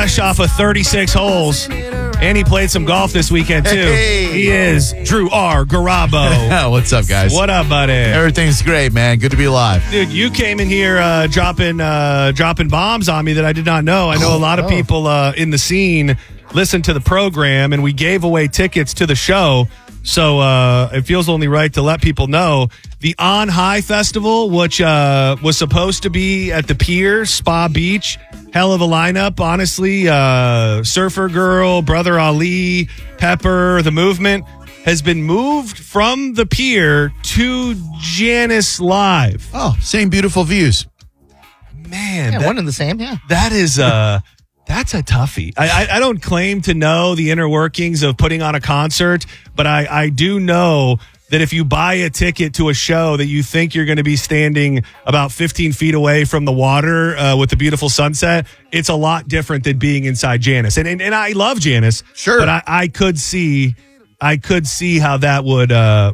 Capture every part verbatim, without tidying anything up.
fresh off of thirty-six holes. And he played some golf this weekend, too. Hey. He is Drew R. Garabo. What's up, guys? What up, buddy? Everything's great, man. Good to be alive. Dude, you came in here uh, dropping uh, dropping bombs on me that I did not know. I know a lot of Oh. people uh, in the scene listen to the program, and we gave away tickets to the show. So uh, it feels only right to let people know the On High Festival, which uh, was supposed to be at the Pier, Spa Beach. Hell of a lineup, honestly. Uh, Surfer Girl, Brother Ali, Pepper, The Movement has been moved from the Pier to Janice Live. Oh, same beautiful views. Man, Yeah, that, one and the same, yeah. that is uh that's a toughie. I, I I don't claim to know the inner workings of putting on a concert, but I I do know that if you buy a ticket to a show that you think you're going to be standing about fifteen feet away from the water uh, with the beautiful sunset, it's a lot different than being inside Janice. And and, and I love Janice, Sure. but I, I could see I could see how that would uh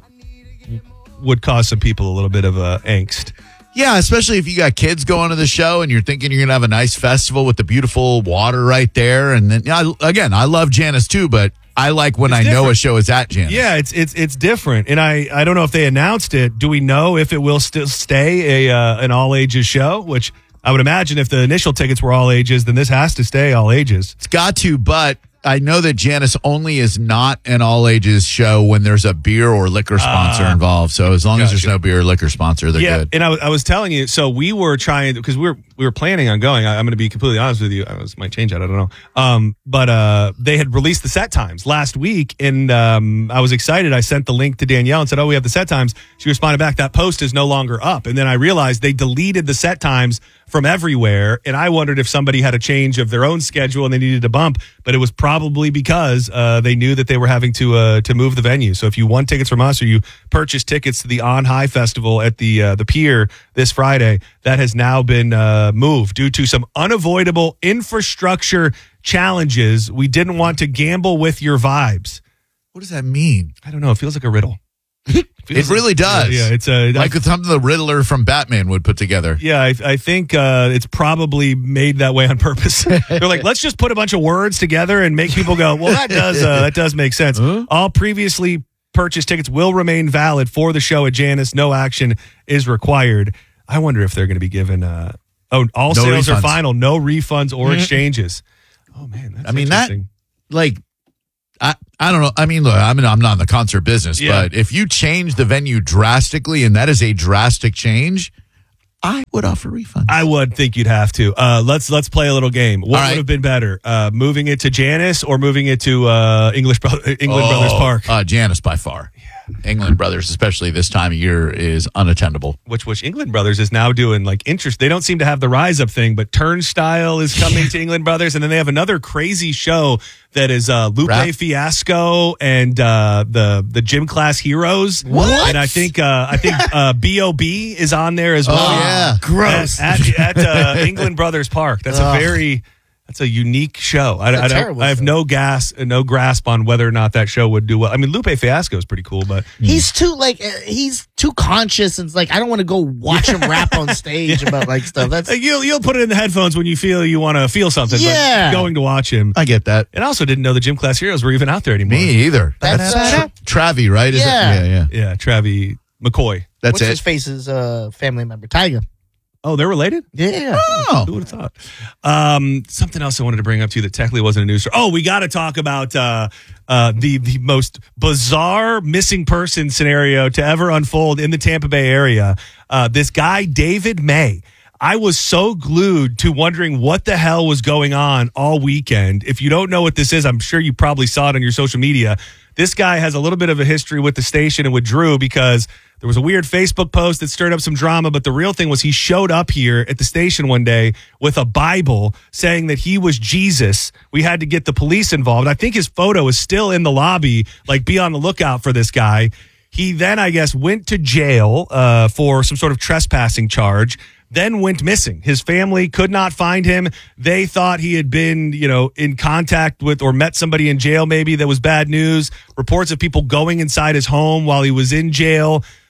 would cause some people a little bit of uh, angst. Yeah, especially if you got kids going to the show and you're thinking you're going to have a nice festival with the beautiful water right there. And then, yeah, again, I love Janice too, but I like when It's I know different. a show is at Janice. Yeah, it's it's it's different, and I, I don't know if they announced it. Do we know if it will still stay a uh, an all ages show? Which I would imagine if the initial tickets were all ages, then this has to stay all ages. It's got to, but I know that Janice only is not an all ages show when there's a beer or liquor sponsor Uh, involved. So as long as there's gotcha. no beer or liquor sponsor, they're yeah, good. and I, was- I was telling you, so we were trying because we were we were planning on going. I, I'm going to be completely honest with you. I was might change that. I don't know. Um, but uh, they had released the set times last week, and um, I was excited. I sent the link to Danielle and said, "Oh, we have the set times." She responded back, "That post is no longer up." And then I realized they deleted the set times from everywhere, and I wondered if somebody had a change of their own schedule and they needed to bump. But it was probably because uh, they knew that they were having to uh, to move the venue. So if you won tickets from us or you purchased tickets to the On High Festival at the uh, the Pier this Friday, that has now been uh, moved due to some unavoidable infrastructure challenges. We didn't want to gamble with your vibes. What does that mean? I don't know. It feels like a riddle. It really does. Yeah, it's a Like something the Riddler from Batman would put together. Yeah, I, I think uh, it's probably made that way on purpose. They're like, let's just put a bunch of words together and make people go, well, that does uh, that does make sense. Huh? All previously purchased tickets will remain valid for the show at Janice. No action is required. I wonder if they're going to be given. Uh, oh, all No sales are refunds. final. No refunds or exchanges. Oh man, that's I mean, that- interesting. Like, I, I don't know. I mean, look, I mean, I'm not in the concert business, Yeah. but if you change the venue drastically, and that is a drastic change, I would offer refunds. I would think you'd have to. Uh, let's let's play a little game. What All right. would have been better, uh, moving it to Janice or moving it to uh, English Bro- England Brothers Oh, Park? Uh, Janice by far. England Brothers, especially this time of year, is unattendable. which which England Brothers is now doing like interest. They don't seem to have the Rise Up thing, but Turnstile is coming to England Brothers, and then they have another crazy show that is uh, Lupe Rap? Fiasco and uh, the the Gym Class Heroes. What? And I think uh, I think uh, B O B is on there as well. Oh, yeah. Gross. At, at, at uh, England Brothers Park. That's a very that's a unique show. I, It's a I, don't, terrible I have show. no gas, no grasp on whether or not that show would do well. I mean, Lupe Fiasco is pretty cool, but He's too like uh, he's too conscious and it's like I don't want to go watch him rap on stage about like stuff. That's Like, you'll you'll put it in the headphones when you feel you want to feel something. Yeah. But going to watch him, I get that. and I also didn't know the Gym Class Heroes were even out there anymore. Me either. That's, uh, Travi, right? Is it? Yeah. Yeah, yeah. Yeah, Travi McCoy. That's what's his it. face's uh, family member, Tyga. Oh, they're related? Yeah. Oh. Who would have thought? Um, something else I wanted to bring up to you that technically wasn't a news story. Oh, we got to talk about uh, uh, the the most bizarre missing person scenario to ever unfold in the Tampa Bay area. Uh, this guy, David May. I was so glued to wondering what the hell was going on all weekend. If you don't know what this is, I'm sure you probably saw it on your social media. This guy has a little bit of a history with the station and with Drew because there was a weird Facebook post that stirred up some drama, but the real thing was he showed up here at the station one day with a Bible saying that he was Jesus. We had to get the police involved. I think his photo is still in the lobby. Like, be on the lookout for this guy. He then, I guess, went to jail uh, for some sort of trespassing charge, then went missing. His family could not find him. They thought he had been, you know, in contact with or met somebody in jail maybe that was bad news. Reports of people going inside his home while he was in jail.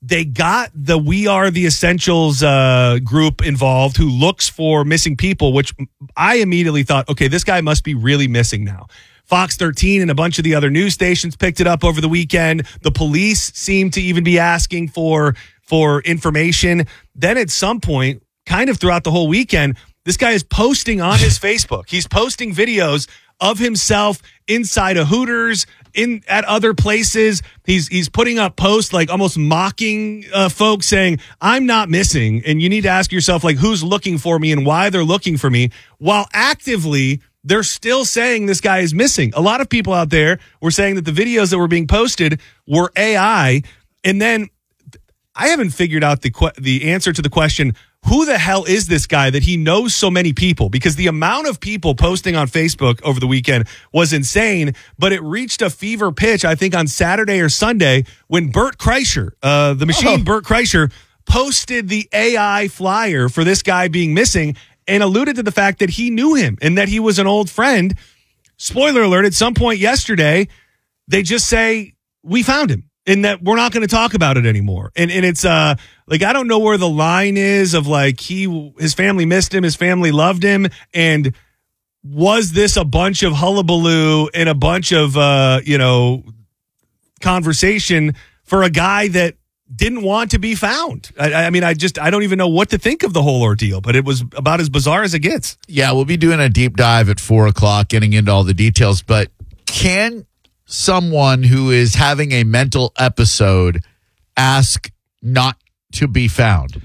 they got the We Are the Essentials uh, group involved who looks for missing people, which I immediately thought, okay, this guy must be really missing now. Fox thirteen and a bunch of the other news stations picked it up over the weekend. The police seemed to even be asking for, for information. Then at some point, kind of throughout the whole weekend, this guy is posting on his Facebook. He's posting videos of himself inside a Hooters, in at other places. He's he's putting up posts like almost mocking uh, folks, saying, I'm not missing. And you need to ask yourself, like, who's looking for me and why they're looking for me, while actively they're still saying this guy is missing. A lot of people out there were saying that the videos that were being posted were A I. And then I haven't figured out the que- the answer to the question, who the hell is this guy that he knows so many people? Because the amount of people posting on Facebook over the weekend was insane, but it reached a fever pitch, I think, on Saturday or Sunday when Bert Kreischer, uh, the machine oh. Bert Kreischer, posted the A I flyer for this guy being missing and alluded to the fact that he knew him and that he was an old friend. Spoiler alert, at some point yesterday, they just say, we found him. And that we're not going to talk about it anymore. And and it's uh like, I don't know where the line is of like, he his family missed him, his family loved him, and was this a bunch of hullabaloo and a bunch of uh you know conversation for a guy that didn't want to be found? I, I mean, I just I don't even know what to think of the whole ordeal, but it was about as bizarre as it gets. Yeah, we'll be doing a deep dive at four o'clock, getting into all the details. But can someone who is having a mental episode ask not to be found?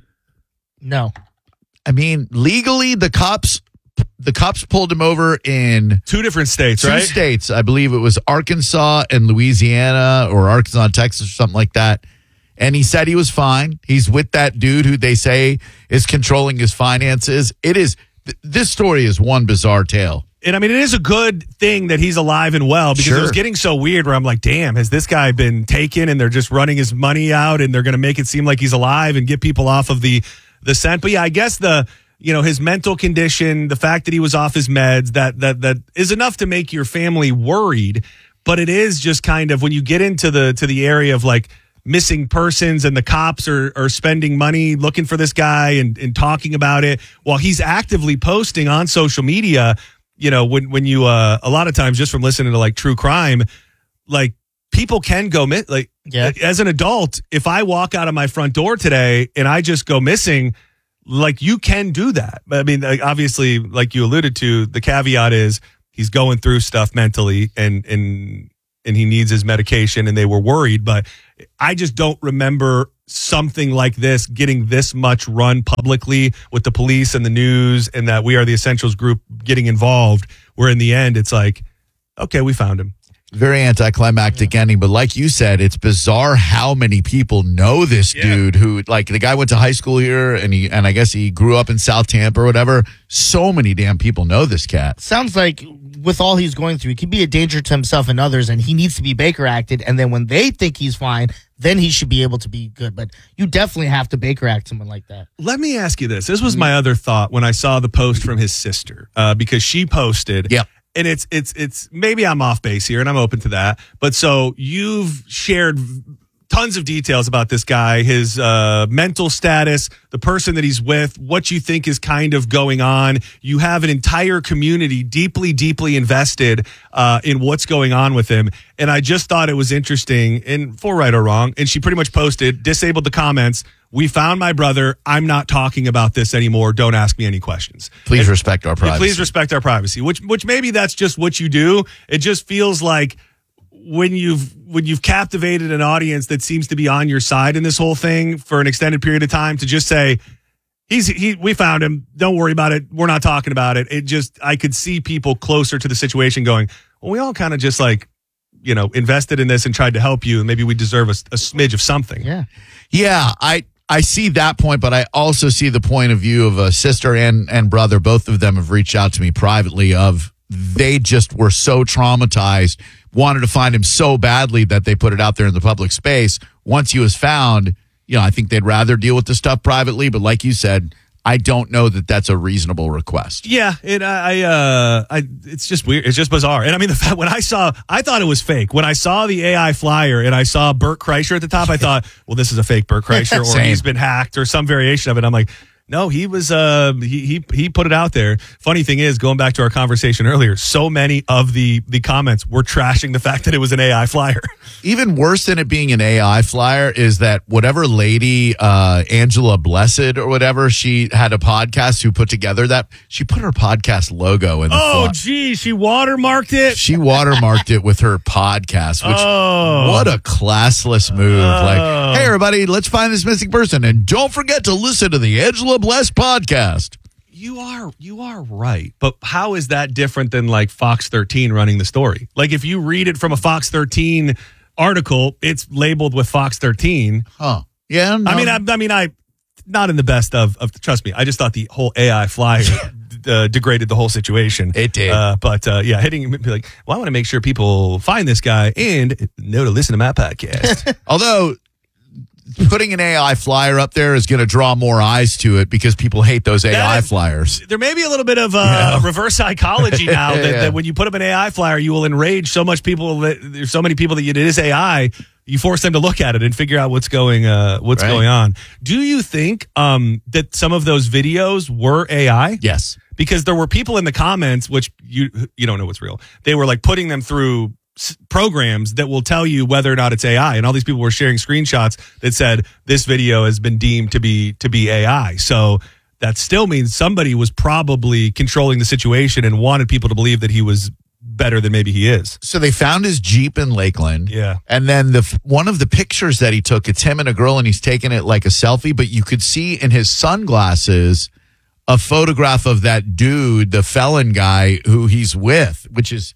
No. I mean, legally, the cops the cops pulled him over in two different states, two right? Two states. I believe it was Arkansas and Louisiana, or Arkansas, Texas, or something like that. And he said he was fine. He's with that dude who they say is controlling his finances. It is th- this story is one bizarre tale. And I mean, it is a good thing that he's alive and well, because sure. it was getting so weird where I'm like, damn, has this guy been taken and they're just running his money out and they're going to make it seem like he's alive and get people off of the, the scent. But yeah, I guess the, you know, his mental condition, the fact that he was off his meds, that, that, that is enough to make your family worried. But it is just kind of when you get into the, to the area of like missing persons and the cops are, are spending money looking for this guy and, and talking about it while he's actively posting on social media. You know, when, when you, uh, a lot of times just from listening to like true crime, like people can go miss. Like yeah. as an adult, if I walk out of my front door today and I just go missing, like you can do that. But I mean, like, obviously, like you alluded to, the caveat is he's going through stuff mentally and, and, and he needs his medication and they were worried. But I just don't remember something like this getting this much run publicly with the police and the news and that We Are the Essentials group getting involved, where in the end it's like, okay, we found him. Very anticlimactic yeah. ending, but like you said, it's bizarre how many people know this yeah. dude who, like, the guy went to high school here and he and I guess he grew up in South Tampa or whatever. So many damn people know this cat. Sounds like with all he's going through, he could be a danger to himself and others, and he needs to be Baker acted. And then when they think he's fine, then he should be able to be good. But you definitely have to Baker act someone like that. Let me ask you this. This was my other thought when I saw the post from his sister, uh, because she posted. Yep. And it's, it's, it's, maybe I'm off base here and I'm open to that. But so you've shared tons of details about this guy, his uh, mental status, the person that he's with, what you think is kind of going on. You have an entire community deeply, deeply invested uh, in what's going on with him. And I just thought it was interesting, and for right or wrong, and she pretty much posted, disabled the comments, "We found my brother. I'm not talking about this anymore. Don't ask me any questions. Please and, respect our privacy. Please respect our privacy." Which, which maybe that's just what you do. It just feels like when you've when you've captivated an audience that seems to be on your side in this whole thing for an extended period of time, to just say, "He's he. We found him. Don't worry about it. We're not talking about it." It just, I could see people closer to the situation going, "Well, we all kind of just like, you know, invested in this and tried to help you, and maybe we deserve a, a smidge of something." Yeah, yeah. I. I see that point, but I also see the point of view of a sister and, and brother. Both of them have reached out to me privately of they just were so traumatized, wanted to find him so badly that they put it out there in the public space. Once he was found, you know, I think they'd rather deal with the stuff privately. But like you said, I don't know that that's a reasonable request. Yeah, it I uh I it's just weird. It's just bizarre. And I mean the fact when I saw I thought it was fake. When I saw the A I flyer and I saw Bert Kreischer at the top, I thought, well, this is a fake Bert Kreischer or Same. he's been hacked or some variation of it. I'm like, no, he was uh he he he put it out there. Funny thing is, going back to our conversation earlier, so many of the the comments were trashing the fact that it was an A I flyer. Even worse than it being an A I flyer is that whatever lady, uh, Angela Blessed or whatever, she had a podcast who put together that, she put her podcast logo in the Oh, fly- geez, she watermarked it. She watermarked it with her podcast, which, Oh. what a classless move. Oh. Like, hey, everybody, let's find this missing person. And don't forget to listen to the Angela Blessed podcast. You are you are right, but how is that different than like Fox thirteen running the story? Like if you read it from a Fox thirteen article, it's labeled with Fox thirteen. Huh. Yeah. No. I mean, I, I mean, I not in the best of of. Trust me, I just thought the whole A I flyer uh, degraded the whole situation. It did. uh, but uh, yeah, hitting be like, well, I want to make sure people find this guy and know to listen to my podcast. Although putting an A I flyer up there is going to draw more eyes to it because people hate those A I That- flyers. There may be a little bit of uh, Yeah. reverse psychology now that, Yeah. that when you put up an A I flyer, you will enrage so much people that there's so many people that it is A I. You force them to look at it and figure out what's going uh, what's Right. going on. Do you think um, that some of those videos were A I? Yes. Because there were people in the comments, which you you don't know what's real. They were like putting them through s- programs that will tell you whether or not it's A I, and all these people were sharing screenshots that said this video has been deemed to be to be A I. So that still means somebody was probably controlling the situation and wanted people to believe that he was better than maybe he is. So they found his Jeep in Lakeland. Yeah. And then the one of the pictures that he took, it's him and a girl, and he's taking it like a selfie, but you could see in his sunglasses a photograph of that dude, the felon guy who he's with, which is,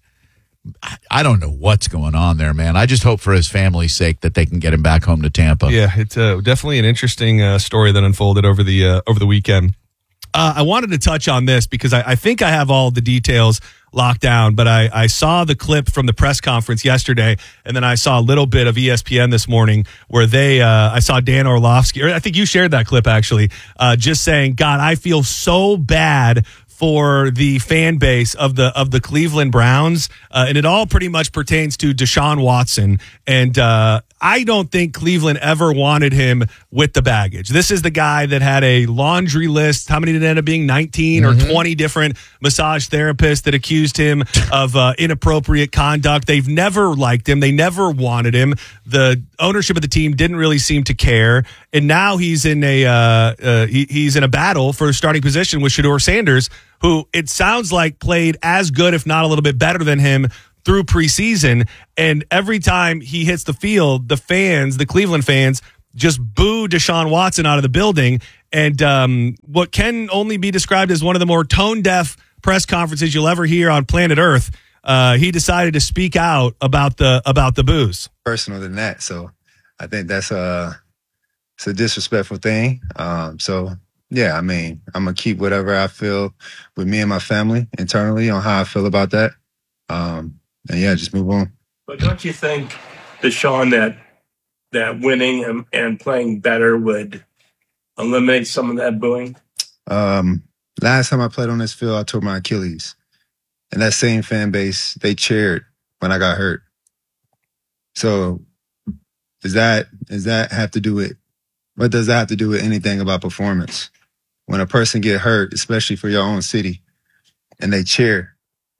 I- I don't know what's going on there, man. I just hope for his family's sake that they can get him back home to Tampa. Yeah, it's uh, definitely an interesting uh, story that unfolded over the uh, over the weekend. Uh, I wanted to touch on this because I, I think I have all the details locked down, but I, I saw the clip from the press conference yesterday, and then I saw a little bit of E S P N this morning where they, uh, I saw Dan Orlovsky, or I think you shared that clip actually, uh, just saying, God, I feel so bad for the fan base of the of the Cleveland Browns, uh, and it all pretty much pertains to Deshaun Watson. And uh, I don't think Cleveland ever wanted him with the baggage. This is the guy that had a laundry list. How many did it end up being? nineteen or twenty different massage therapists that accused him of uh, inappropriate conduct. They've never liked him. They never wanted him. The ownership of the team didn't really seem to care. And now he's in a uh, uh, he, he's in a battle for a starting position with Shedeur Sanders, who it sounds like played as good, if not a little bit better than him through preseason. And every time he hits the field, the fans, the Cleveland fans, just boo Deshaun Watson out of the building. And um, what can only be described as one of the more tone-deaf press conferences you'll ever hear on planet Earth, uh, he decided to speak out about the about the boos. Personal than that. So I think that's a, it's a disrespectful thing. Um, so, yeah, I mean, I'm going to keep whatever I feel with me and my family internally on how I feel about that. Um, and, yeah, just move on. But don't you think, Deshaun, that that winning and, and playing better would eliminate some of that booing? Um, last time I played on this field, I tore my Achilles. And that same fan base, they cheered when I got hurt. So does that does that have to do with, what does that have to do with anything about performance? When a person get hurt, especially for your own city, and they cheer.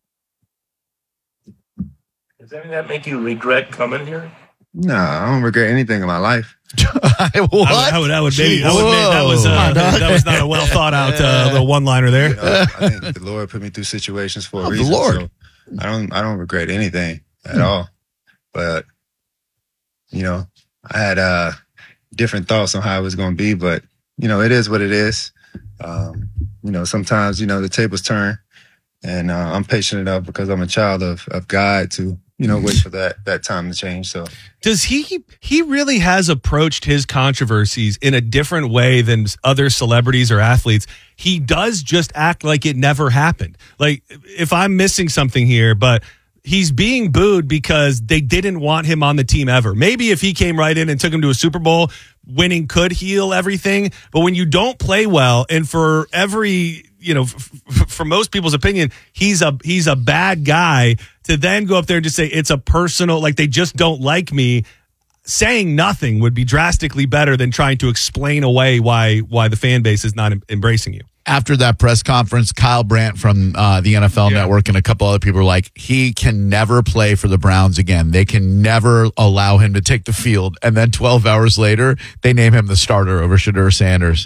Does any of that make you regret coming here? No, I don't regret anything in my life. What? I would, I would, I would maybe, I would admit that was, Whoa. uh, that was not a well thought out uh, little one liner there. You know, I think the Lord put me through situations for a Oh, the reason. Lord. So I don't I don't regret anything at all. But you know, I had uh different thoughts on how it was gonna be, but you know, it is what it is. Um, you know, sometimes, you know, the tables turn, and uh, I'm patient enough because I'm a child of, of God to, you know, wait for that that time to change. So Does he he really has approached his controversies in a different way than other celebrities or athletes? He does just act like it never happened. Like if I'm missing something here, but he's being booed because they didn't want him on the team ever. Maybe if he came right in and took him to a Super Bowl, winning could heal everything. But when you don't play well, and for every, you know, f- f- for most people's opinion, he's a he's a bad guy, to then go up there and just say it's a personal, like they just don't like me. Saying nothing would be drastically better than trying to explain away why why the fan base is not em- embracing you. After that press conference, Kyle Brandt from uh, the N F L Yeah. Network and a couple other people were like, he can never play for the Browns again. They can never allow him to take the field. And then twelve hours later, they name him the starter over Shedeur Sanders.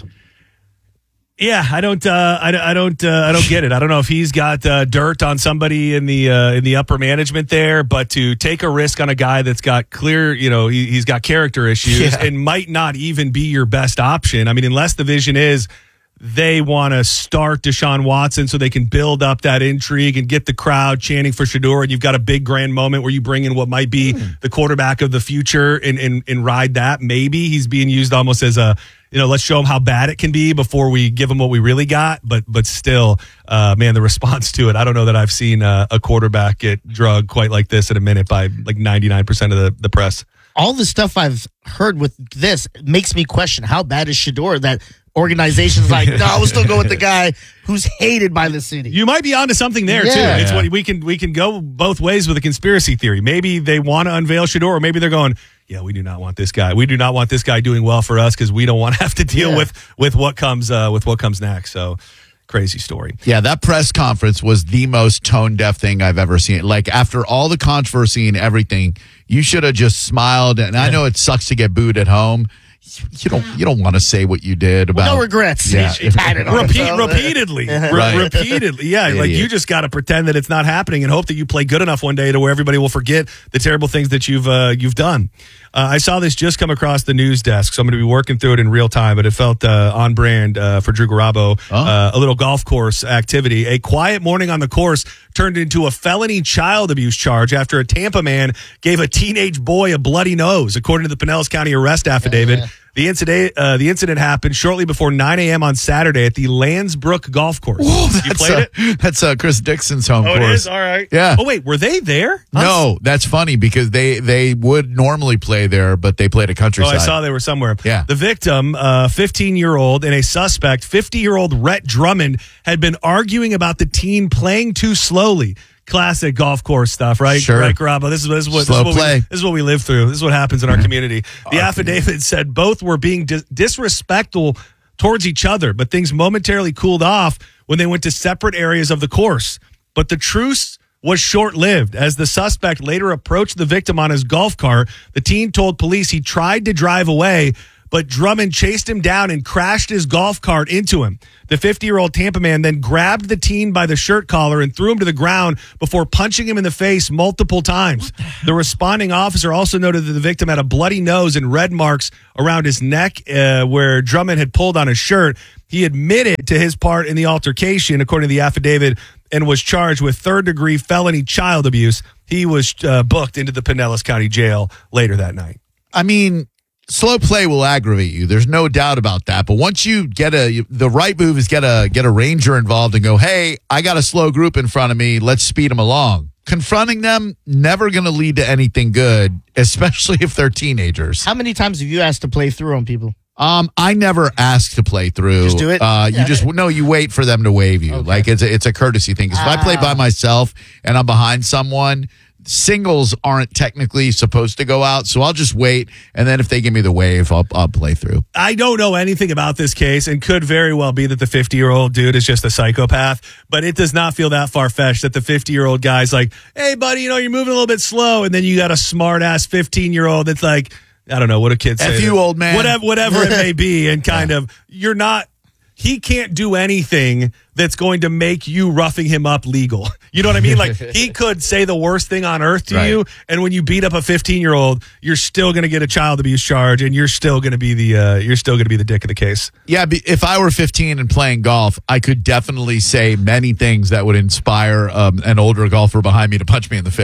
Yeah, I don't, uh, I, I don't, uh, I don't get it. I don't know if he's got uh, dirt on somebody in the uh, in the upper management there, but to take a risk on a guy that's got clear, you know, he, he's got character issues Yeah. and might not even be your best option. I mean, unless the vision is they want to start Deshaun Watson so they can build up that intrigue and get the crowd chanting for Shedeur, and you've got a big grand moment where you bring in what might be mm. the quarterback of the future and, and and ride that. Maybe he's being used almost as a, you know, let's show him how bad it can be before we give him what we really got. But but still, uh, man, the response to it, I don't know that I've seen uh, a quarterback get drugged quite like this in a minute by like ninety-nine percent of the, the press. All the stuff I've heard with this makes me question how bad is Shedeur that organization's like, no, we'll still go with the guy who's hated by the city. You might be onto something there Yeah. too. It's Yeah. what we can we can go both ways with a conspiracy theory. Maybe they want to unveil Shedeur, or maybe they're going, yeah, we do not want this guy. We do not want this guy doing well for us because we don't want to have to deal Yeah. with with what comes uh, with what comes next. So crazy story. Yeah, that press conference was the most tone-deaf thing I've ever seen. Like, after all the controversy and everything, you should have just smiled. And I know it sucks to get booed at home. You don't you don't want to say what you did about Well, no regrets. Yeah. He patted on Repeat, himself. repeatedly, Re- Right. repeatedly. Yeah, like Idiot. you just got to pretend that it's not happening and hope that you play good enough one day to where everybody will forget the terrible things that you've uh, you've done. Uh, I saw this just come across the news desk, so I'm going to be working through it in real time, but it felt uh, on brand uh, for Drew Garabo. Oh. Uh, a little golf course activity. A quiet morning on the course turned into a felony child abuse charge after a Tampa man gave a teenage boy a bloody nose, according to the Pinellas County arrest affidavit. yeah. The incident, uh, the incident happened shortly before nine a.m. on Saturday at the Landsbrook Golf Course. Oh, you that's, played uh, it? That's uh, Chris Dixon's home Oh, course. it is? All right. Yeah. Oh, wait, were they there? No, that's funny because they they would normally play there, but they played at Oh, Countryside. I saw they were somewhere. Yeah. The victim, uh, fifteen-year-old, and a suspect, fifty-year-old Rhett Drummond, had been arguing about the teen playing too slowly. Classic golf course stuff, right? Sure. Right, Garabo? This is, this is what, Slow this is what play. We, this is what we live through. This is what happens in our community. The affidavit said both were being dis- disrespectful towards each other, but things momentarily cooled off when they went to separate areas of the course. But the truce was short-lived. As the suspect later approached the victim on his golf cart, the teen told police he tried to drive away, but Drummond chased him down and crashed his golf cart into him. The fifty-year-old Tampa man then grabbed the teen by the shirt collar and threw him to the ground before punching him in the face multiple times. The responding officer also noted that the victim had a bloody nose and red marks around his neck uh, where Drummond had pulled on his shirt. He admitted to his part in the altercation, according to the affidavit, and was charged with third-degree felony child abuse. He was uh, booked into the Pinellas County Jail later that night. I mean, slow play will aggravate you. There's no doubt about that. But once you get a, the right move is get a get a ranger involved and go, hey, I got a slow group in front of me. Let's speed them along. Confronting them, never going to lead to anything good, especially if they're teenagers. How many times have you asked to play through on people? Um, I never ask to play through. Just do it? Uh, Yeah. You just no, you wait for them to wave you. Okay. Like it's a, it's a courtesy thing. 'Cause if I play by Ah. myself and I'm behind someone, singles aren't technically supposed to go out. So I'll just wait, and then if they give me the wave, I'll I'll play through. I don't know anything about this case, and could very well be that the fifty-year-old dude is just a psychopath, but it does not feel that far-fetched that the fifty-year-old guy's like, hey, buddy, you know, you're moving a little bit slow, and then you got a smart-ass fifteen-year-old that's like, I don't know, what do kids say? F you, old man. Whatever, whatever it may be, and kind of, you're not, he can't do anything that's going to make you roughing him up legal. You know what I mean? Like, he could say the worst thing on earth to Right. you, and when you beat up a fifteen-year-old, you're still going to get a child abuse charge, and you're still going to be the uh, you're still going to be the dick of the case. Yeah, be- if I were fifteen and playing golf, I could definitely say many things that would inspire um, an older golfer behind me to punch me in the face.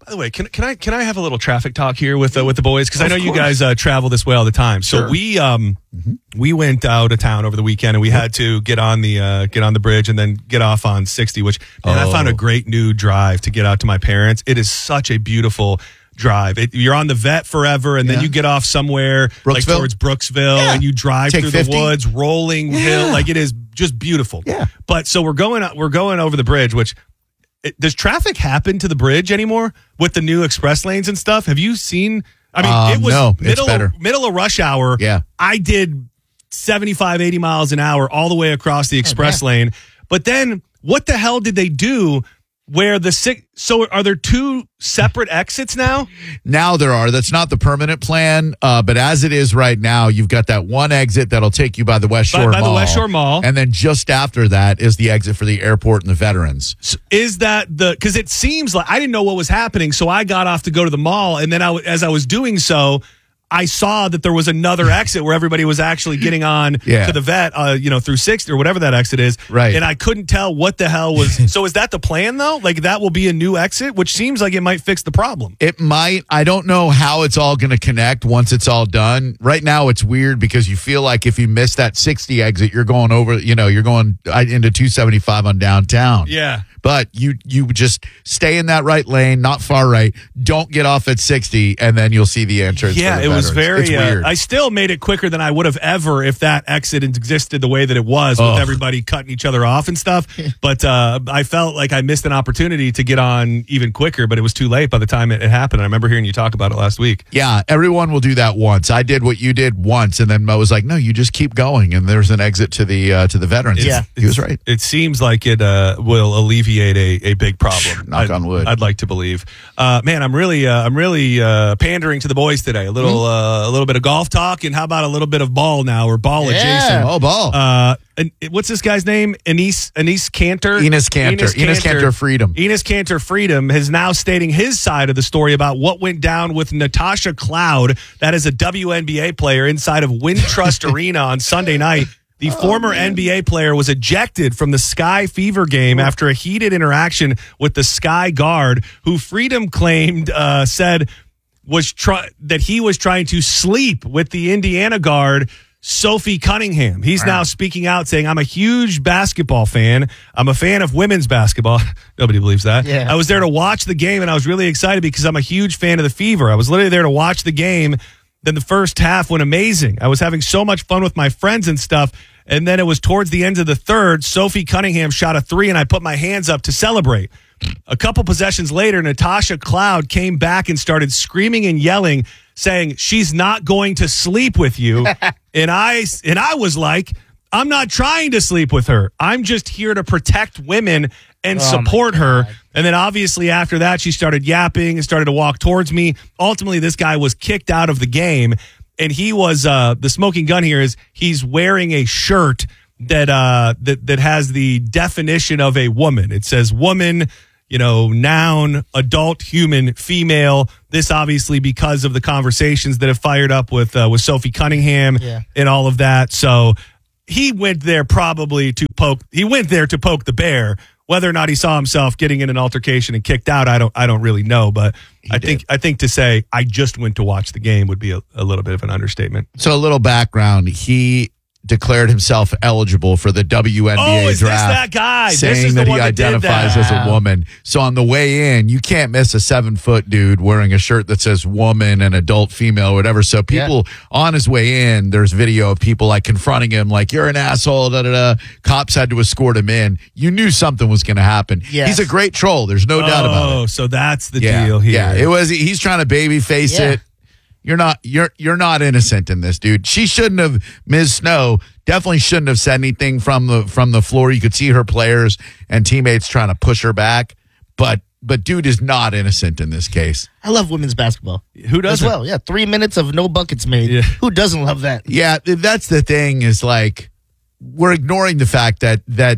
By the way, can can I can I have a little traffic talk here with uh, with the boys? Because I know you course. guys uh, travel this way all the time. So Sure. we um Mm-hmm. we went out of town over the weekend and we had to get on the uh, get on the bridge and then get off on sixty. Which man, I found a Oh. great new drive to get out to my parents. It is such a beautiful drive. It, you're on the Vet forever, and then Yeah. you get off somewhere like Brooksville? towards Brooksville, Yeah. and you drive Take through fifty? the woods, rolling hill. Like it is just beautiful. Yeah. But so we're going we're going over the bridge, which. It, does traffic happen to the bridge anymore with the new express lanes and stuff? Have you seen? I mean, Um, it was no, it's middle better. middle of rush hour. Yeah. I did seventy-five, eighty miles an hour all the way across the express lane. But then, what the hell did they do? Where the six? So are there two separate exits now? Now there are. That's not the permanent plan, uh, but as it is right now, you've got that one exit that'll take you by the West By- Shore by the Mall. West Shore Mall. And then just after that is the exit for the airport and the veterans. So is that the? Because it seems like I didn't know what was happening, so I got off to go to the mall, and then I, w- as I was doing so, I saw that there was another exit where everybody was actually getting on Yeah. to the Vet, uh, you know, through sixty or whatever that exit is. Right. And I couldn't tell what the hell was. So is that the plan though? Like that will be a new exit, which seems like it might fix the problem. It might. I don't know how it's all going to connect once it's all done. Right now, it's weird because you feel like if you miss that sixty exit, you're going over, you know, you're going uh, into two seventy-five on downtown. Yeah. But you you just stay in that right lane, not far right. Don't get off at sixty, and then you'll see the entrance. Yeah, for the it was veterans. very. It's Uh, weird. I still made it quicker than I would have ever if that exit existed the way that it was, with Ugh. everybody cutting each other off and stuff. But uh, I felt like I missed an opportunity to get on even quicker, but it was too late by the time it, it happened. I remember hearing you talk about it last week. Yeah, everyone will do that once. I did what you did once, and then Mo was like, "No, you just keep going." And there's an exit to the uh, to the veterans. Yeah. he was right. It seems like it uh, will alleviate a, a big problem. Knock I'd, on wood. I'd like to believe. Uh, man, I'm really, uh, I'm really uh, pandering to the boys today. A little, Mm-hmm. uh, a little bit of golf talk, and how about a little bit of ball now, or ball Yeah. adjacent? Oh, ball. Uh, and what's this guy's name? Enes Enes Cantor. Enes Kanter. Enes Kanter Freedom. Enes Kanter Freedom is now stating his side of the story about what went down with Natasha Cloud. That is a W N B A player inside of Wintrust Arena on Sunday night. The former N B A player was ejected from the Sky Fever game after a heated interaction with the Sky guard, who Freedom claimed uh, said was try- that he was trying to sleep with the Indiana guard, Sophie Cunningham. He's now speaking out saying, I'm a huge basketball fan. I'm a fan of women's basketball. Nobody believes that. Yeah. I was there to watch the game, and I was really excited because I'm a huge fan of the Fever. I was literally there to watch the game. Then the first half went amazing. I was having so much fun with my friends and stuff. And then it was towards the end of the third, Sophie Cunningham shot a three, and I put my hands up to celebrate. A couple possessions later, Natasha Cloud came back and started screaming and yelling, saying, she's not going to sleep with you. and I and I was like, I'm not trying to sleep with her. I'm just here to protect women and Oh, my support her. God. And then obviously after that, she started yapping and started to walk towards me. Ultimately, this guy was kicked out of the game. And he was, uh, the smoking gun here is he's wearing a shirt that, uh, that, that has the definition of a woman. It says woman, you know, noun, adult, human, female. This obviously because of the conversations that have fired up with, uh, with Sophie Cunningham Yeah. and all of that. So he went there probably to poke, he went there to poke the bear. Whether or not he saw himself getting in an altercation and kicked out, I don't, I don't really know. But I think, I think to say I just went to watch the game would be a, a little bit of an understatement. So a little background. He declared himself eligible for the W N B A Oh, is this draft. that guy? This Saying is the that he one that did identifies that. as a woman. So on the way in, you can't miss a seven foot dude wearing a shirt that says woman and adult female, whatever. So people on his way in, there's video of people like confronting him, like, you're an asshole, da da da. Cops had to escort him in. You knew something was going to happen. Yes. He's a great troll. There's no doubt about it. Oh, so that's the Yeah, deal here. yeah. It was. He's trying to baby face Yeah. it. You're not. You're you're not innocent in this, dude. She shouldn't have. Miz Snow definitely shouldn't have said anything from the from the floor. You could see her players and teammates trying to push her back, but but dude is not innocent in this case. I love women's basketball. Who As doesn't? well, yeah. Three minutes of no buckets made. Yeah. Who doesn't love that? Yeah, that's the thing. Is like we're ignoring the fact that that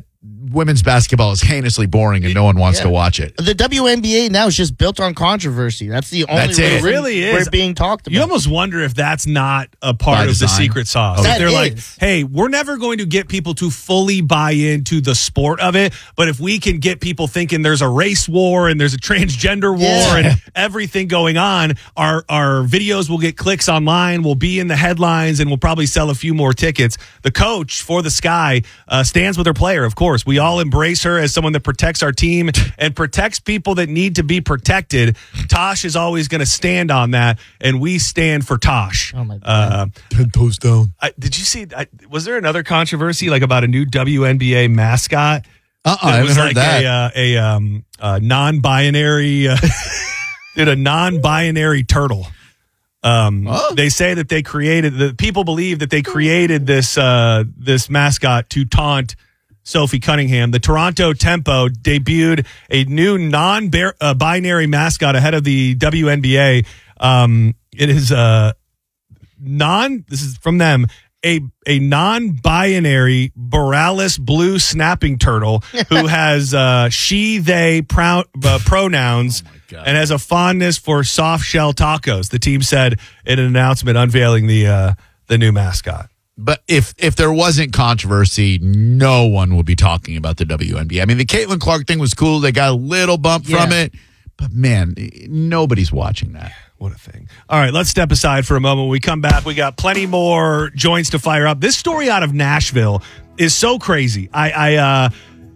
women's basketball is heinously boring and no one wants Yeah. to watch it. The W N B A now is just built on controversy. That's the only That's it. reason It really is. we're being talked about. You almost wonder if that's not a part By of the design. secret sauce. That If they're like, is. hey, we're never going to get people to fully buy into the sport of it, but if we can get people thinking there's a race war and there's a transgender war Yeah. and everything going on, our our videos will get clicks online, we'll be in the headlines, and we'll probably sell a few more tickets. The coach for the Sky uh, stands with her player, of course. We all embrace her as someone that protects our team and protects people that need to be protected. Tosh is always going to stand on that, and we stand for Tosh. Oh, my God. Uh, Ten toes down. I, did you see? I, was there another controversy like about a new W N B A mascot? Uh-uh, I It haven't was heard like that. a uh, a um uh, non-binary, uh, did a non-binary turtle. Um, Huh? They say that they created the people believe that they created this uh, this mascot to taunt Sophie Cunningham. The Toronto Tempo debuted a new non-binary mascot ahead of the W N B A. Um, it is uh, non. This is from them. A a non-binary Borealis blue snapping turtle who has uh, she they prou- uh, pronouns God. and has a fondness for soft shell tacos. The team said in an announcement unveiling the uh, the new mascot. But if if there wasn't controversy, no one would be talking about the W N B A. I mean, the Caitlin Clark thing was cool. They got a little bump from Yeah. it. But, man, nobody's watching that. What a thing. All right, let's step aside for a moment. When we come back, we got plenty more joints to fire up. This story out of Nashville is so crazy. I I uh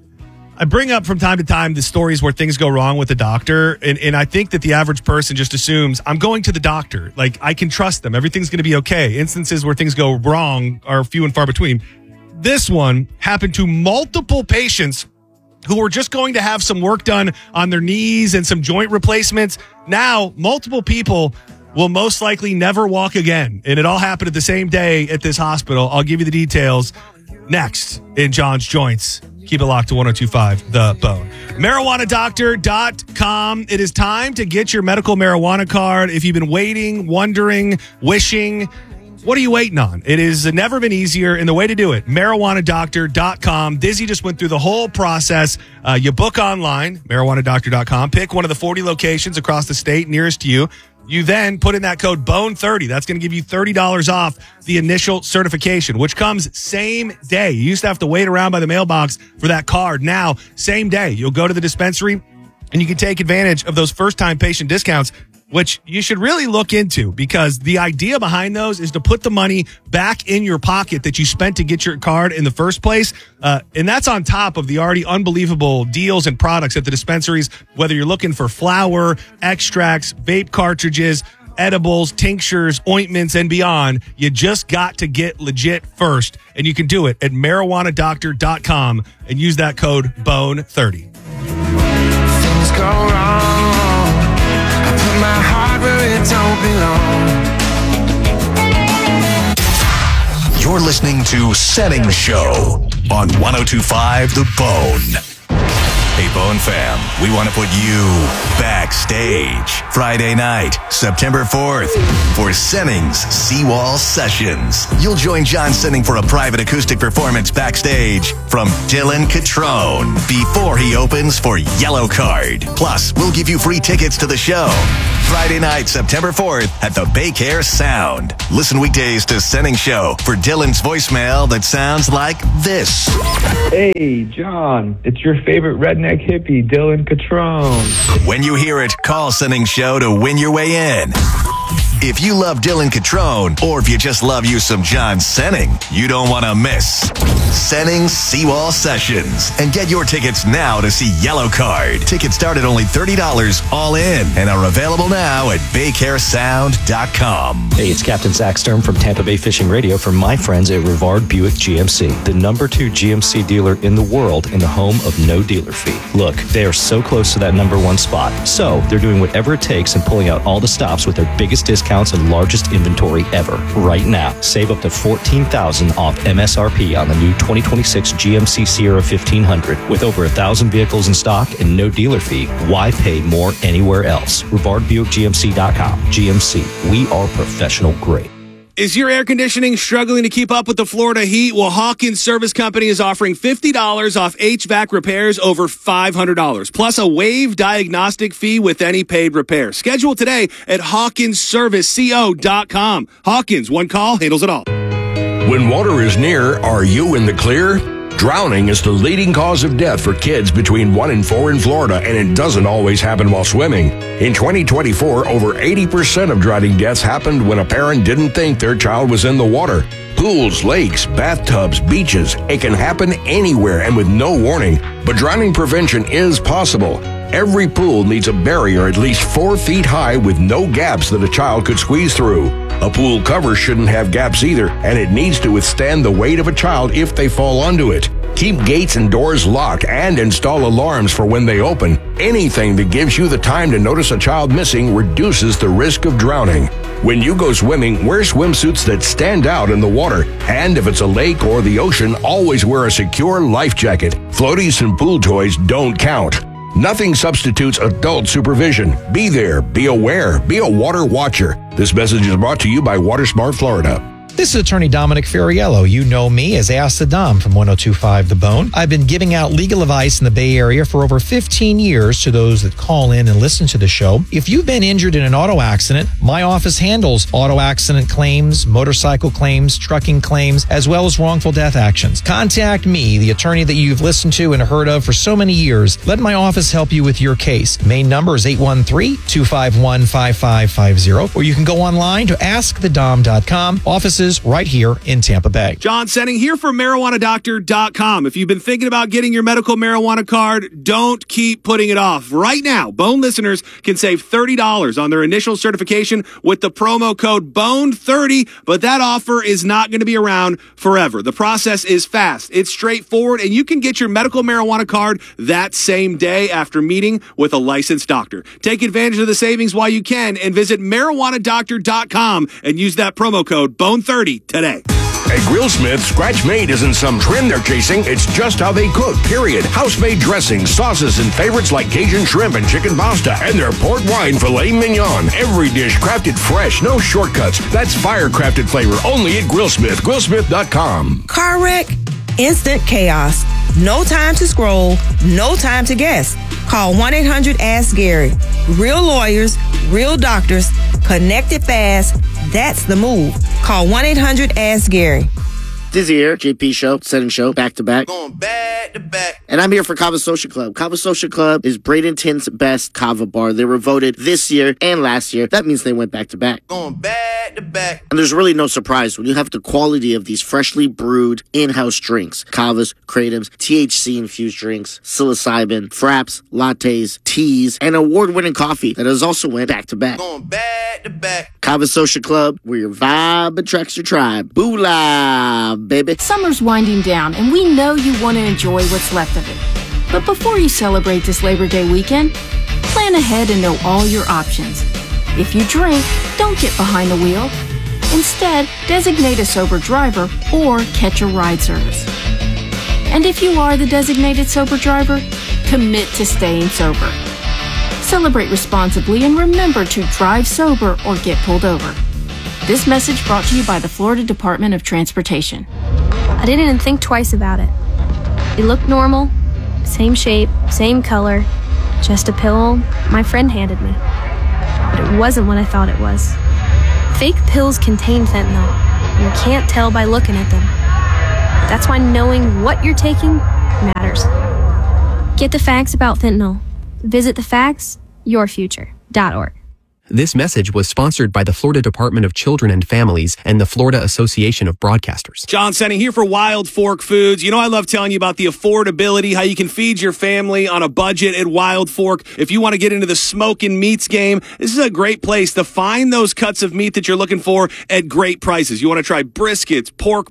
I bring up from time to time the stories where things go wrong with the doctor, and, and I think that the average person just assumes, I'm going to the doctor. Like, I can trust them. Everything's going to be okay. Instances where things go wrong are few and far between. This one happened to multiple patients who were just going to have some work done on their knees and some joint replacements. Now, multiple people will most likely never walk again. And it all happened at the same day at this hospital. I'll give you the details next in John's Joints. Keep it locked to one oh two five The Bone. marijuana doctor dot com. It is time to get your medical marijuana card. If you've been waiting, wondering, wishing, what are you waiting on? It has never been easier, and the way to do it, marijuana doctor dot com. Dizzy just went through the whole process. Uh, you book online, marijuana doctor dot com. Pick one of the forty locations across the state nearest to you. You then put in that code B O N E thirty. That's going to give you thirty dollars off the initial certification, which comes same day. You used to have to wait around by the mailbox for that card. Now, same day. You'll go to the dispensary, and you can take advantage of those first-time patient discounts, which you should really look into, because the idea behind those is to put the money back in your pocket that you spent to get your card in the first place. Uh, and that's on top of the already unbelievable deals and products at the dispensaries, whether you're looking for flour, extracts, vape cartridges, edibles, tinctures, ointments, and beyond. You just got to get legit first. And you can do it at marijuana doctor dot com and use that code B O N E thirty. Things go wrong. I put my heart where it don't belong. You're listening to Setting Show on one oh two point five The Bone. Hey, Bone fam, we want to put you backstage Friday night, September fourth, for Senning's Seawall Sessions. You'll join John Senning for a private acoustic performance backstage from Dylan Catrone before he opens for Yellow Card. Plus, we'll give you free tickets to the show. Friday night, September fourth at the Baycare Sound. Listen weekdays to Senning Show for Dylan's voicemail that sounds like this. Hey, John, it's your favorite redneck hippie, Dylan Catrone. When you hear it, call Senning Show to win your way in. If you love Dylan Catrone, or if you just love you some John Senning, you don't want to miss Senning's Seawall Sessions. And get your tickets now to see Yellow Card. Tickets start at only thirty dollars all in and are available now at baycare sound dot com. Hey, it's Captain Zach Stern from Tampa Bay Fishing Radio for my friends at Rivard Buick G M C, the number two G M C dealer in the world and the home of no dealer fee. Look, they are so close to that number one spot. So they're doing whatever it takes and pulling out all the stops with their biggest discounts and largest inventory ever. Right now, save up to fourteen thousand dollars off M S R P on the new twenty twenty-six G M C Sierra fifteen hundred. With over a thousand vehicles in stock and no dealer fee, why pay more anywhere else? Rivard Buick G M C dot com. G M C, we are professional grade. Is your air conditioning struggling to keep up with the Florida heat? Well, Hawkins Service Company is offering fifty dollars off H V A C repairs over five hundred dollars, plus a waived diagnostic fee with any paid repair. Schedule today at hawkins service co dot com. Hawkins, one call, handles it all. When water is near, are you in the clear? Drowning is the leading cause of death for kids between one and four in Florida, and it doesn't always happen while swimming. In twenty twenty-four, over eighty percent of drowning deaths happened when a parent didn't think their child was in the water. Pools, lakes, bathtubs, beaches, it can happen anywhere and with no warning. But drowning prevention is possible. Every pool needs a barrier at least four feet high with no gaps that a child could squeeze through. A pool cover shouldn't have gaps either, and it needs to withstand the weight of a child if they fall onto it. Keep gates and doors locked and install alarms for when they open. Anything that gives you the time to notice a child missing reduces the risk of drowning. When you go swimming, wear swimsuits that stand out in the water. And if it's a lake or the ocean, always wear a secure life jacket. Floaties and pool toys don't count. Nothing substitutes adult supervision. Be there, be aware, be a water watcher. This message is brought to you by WaterSmart Florida. This is Attorney Dominic Ferriello. You know me as Ask the Dom from one oh two point five The Bone. I've been giving out legal advice in the Bay Area for over fifteen years to those that call in and listen to the show. If you've been injured in an auto accident, my office handles auto accident claims, motorcycle claims, trucking claims, as well as wrongful death actions. Contact me, the attorney that you've listened to and heard of for so many years. Let my office help you with your case. Main number is eight one three, two five one, five five five zero, or you can go online to ask the dom dot com. Offices right here in Tampa Bay. John Senning here for marijuana doctor dot com. If you've been thinking about getting your medical marijuana card, don't keep putting it off. Right now, Bone listeners can save thirty dollars on their initial certification with the promo code B O N E thirty, but that offer is not going to be around forever. The process is fast, it's straightforward, and you can get your medical marijuana card that same day after meeting with a licensed doctor. Take advantage of the savings while you can and visit marijuana doctor dot com and use that promo code B O N E thirty today. At Grillsmith, scratch made isn't some trend they're chasing, it's just how they cook, period. House-made dressings, sauces, and favorites like Cajun shrimp and chicken pasta, and their port wine filet mignon. Every dish crafted fresh, no shortcuts. That's fire-crafted flavor only at Grillsmith. Grillsmith dot com. Car wreck? Instant chaos. No time to scroll, no time to guess. Call one eight hundred ask Gary. Real lawyers, real doctors, connected fast. That's the move. Call one eight hundred ask Gary. Dizzy here, J P Show, Setting Show, back to back. Going back to back. And I'm here for Kava Social Club. Kava Social Club is Bradenton's best kava bar. They were voted this year and last year. That means they went back to back. Going back to back. And there's really no surprise when you have the quality of these freshly brewed in-house drinks. Kavas, Kratom's, T H C-infused drinks, psilocybin, fraps, lattes, teas, and award-winning coffee that has also went back to back. Going back to back. Kava Social Club, where your vibe attracts your tribe. Boolah, baby. Summer's winding down, and we know you want to enjoy what's left of it. But before you celebrate this Labor Day weekend, plan ahead and know all your options. If you drink, don't get behind the wheel. Instead, designate a sober driver or catch a ride service. And if you are the designated sober driver, commit to staying sober. Celebrate responsibly and remember to drive sober or get pulled over. This message brought to you by the Florida Department of Transportation. I didn't even think twice about it. It looked normal, same shape, same color, just a pill my friend handed me. But it wasn't what I thought it was. Fake pills contain fentanyl, and you can't tell by looking at them. That's why knowing what you're taking matters. Get the facts about fentanyl. Visit the facts your future dot org. This message was sponsored by the Florida Department of Children and Families and the Florida Association of Broadcasters. John Senning here for Wild Fork Foods. You know I love telling you about the affordability, how you can feed your family on a budget at Wild Fork. If you want to get into the smoking meats game, this is a great place to find those cuts of meat that you're looking for at great prices. You want to try briskets, pork butts,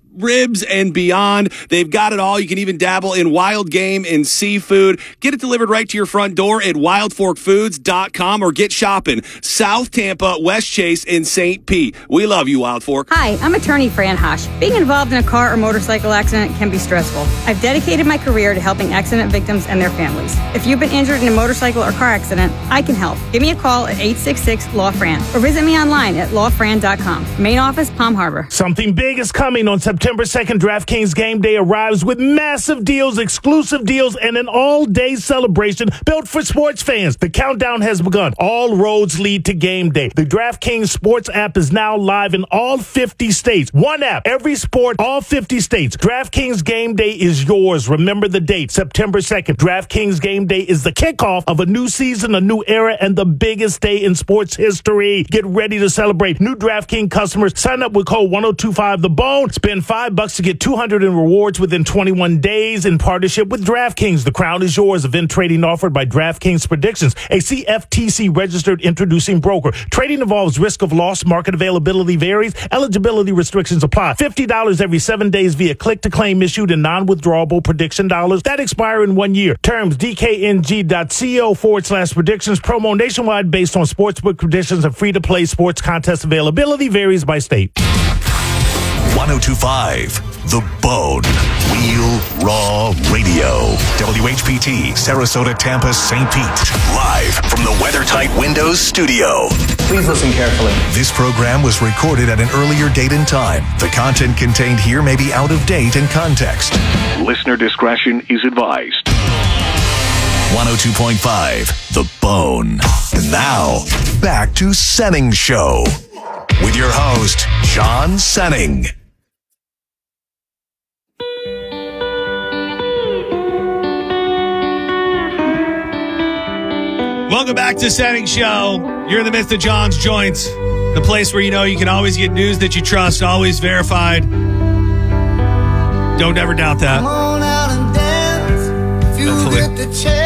ribs and beyond. They've got it all. You can even dabble in wild game and seafood. Get it delivered right to your front door at wild fork foods dot com or get shopping South Tampa, West Chase, and Saint Pete. We love you, Wild Fork. Hi, I'm attorney Fran Hosh. Being involved in a car or motorcycle accident can be stressful. I've dedicated my career to helping accident victims and their families. If you've been injured in a motorcycle or car accident, I can help. Give me a call at eight six six, L A W, F R A N or visit me online at law fran dot com. Main office, Palm Harbor. Something big is coming on September second. DraftKings Game Day arrives with massive deals, exclusive deals, and an all-day celebration built for sports fans. The countdown has begun. All roads lead to Game Day. The DraftKings Sports app is now live in all fifty states. One app, every sport, all fifty states. DraftKings Game Day is yours. Remember the date, September second. DraftKings Game Day is the kickoff of a new season, a new era, and the biggest day in sports history. Get ready to celebrate. New DraftKings customers, sign up with code one oh two five the bone. Spend five bucks to get two hundred in rewards within twenty-one days in partnership with DraftKings. The crown is yours. Event trading offered by DraftKings Predictions, a C F T C registered introducing broker. Trading involves risk of loss. Market availability varies. Eligibility restrictions apply. fifty dollars every seven days via click-to-claim issued in non-withdrawable prediction dollars that expire in one year. Terms dkng.co forward slash predictions. Promo nationwide based on sportsbook conditions and free-to-play sports contest availability varies by state. one oh two point five The Bone. Wheel Raw Radio. W H P T, Sarasota, Tampa, Saint Pete. Live from the WeatherTight Windows studio. Please listen carefully. This program was recorded at an earlier date and time. The content contained here may be out of date and context. Listener discretion is advised. one oh two point five The Bone. And now, back to Senning Show. With your host, John Senning. Welcome back to Senning Show. You're in the midst of John's Joints, the place where you know you can always get news that you trust, always verified. Don't ever doubt that. Come on out and dance. If you Hopefully. get the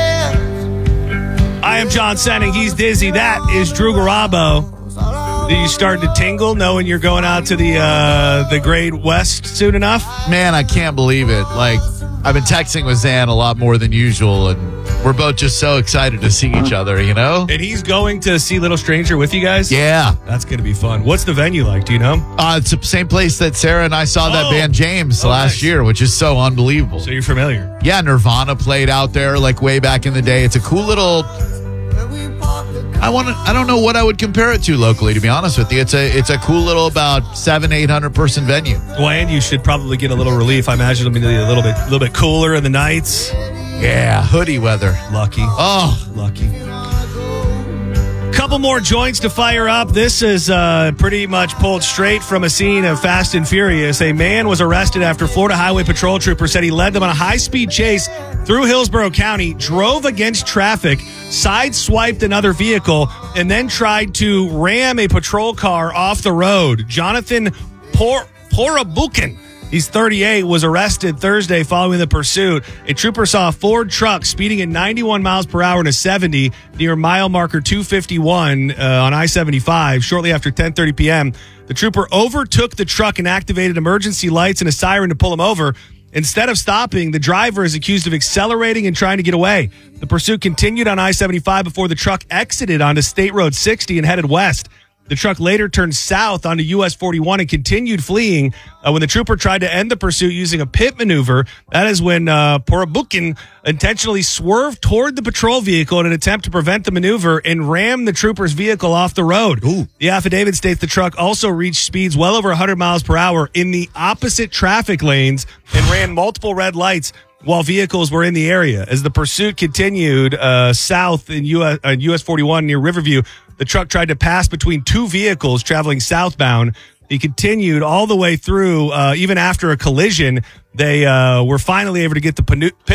chance. I am John Senning. He's Dizzy. That is Drew Garabo. Are you starting to tingle knowing you're going out to the uh, the Great West soon enough? Man, I can't believe it. Like, I've been texting with Zan a lot more than usual, and we're both just so excited to see each other, you know? And he's going to see Little Stranger with you guys? Yeah. That's going to be fun. What's the venue like? Do you know? Uh, it's the same place that Sarah and I saw that Oh. band James Oh, last nice. year, which is so unbelievable. So you're familiar? Yeah, Nirvana played out there like way back in the day. It's a cool little... I want to. I don't know what I would compare it to locally, to be honest with you. It's a it's a cool little about seven eight hundred person venue. Well, and you should probably get a little relief. I imagine it'll be a little bit a little bit cooler in the nights. Yeah, hoodie weather. Lucky. Oh, lucky. Couple more joints to fire up. This is uh, pretty much pulled straight from a scene of Fast and Furious. A man was arrested after Florida Highway Patrol trooper said he led them on a high-speed chase through Hillsborough County, drove against traffic, sideswiped another vehicle, and then tried to ram a patrol car off the road. Jonathan Por- Porabukin, he's thirty-eight, was arrested Thursday following the pursuit. A trooper saw a Ford truck speeding at ninety-one miles per hour to seventy near mile marker two fifty-one uh, on I seventy-five shortly after ten thirty p.m. The trooper overtook the truck and activated emergency lights and a siren to pull him over. Instead of stopping, the driver is accused of accelerating and trying to get away. The pursuit continued on I seventy-five before the truck exited onto State Road sixty and headed west. The truck later turned south onto U S forty-one and continued fleeing. Uh, when the trooper tried to end the pursuit using a pit maneuver, that is when uh, Porabukin intentionally swerved toward the patrol vehicle in an attempt to prevent the maneuver and rammed the trooper's vehicle off the road. Ooh. The affidavit states the truck also reached speeds well over one hundred miles per hour in the opposite traffic lanes and ran multiple red lights while vehicles were in the area. As the pursuit continued uh, south in U S, uh, U S forty-one near Riverview, the truck tried to pass between two vehicles traveling southbound. He continued all the way through, uh, even after a collision. They uh, were finally able to get the pit